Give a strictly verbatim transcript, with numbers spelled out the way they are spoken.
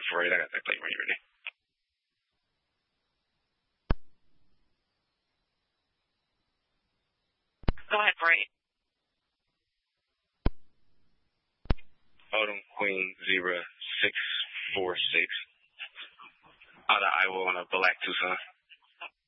for it. I got that plate when you're ready. Go ahead, Bray. Autumn Queen zero six four six. Out of Iowa on a black Tucson.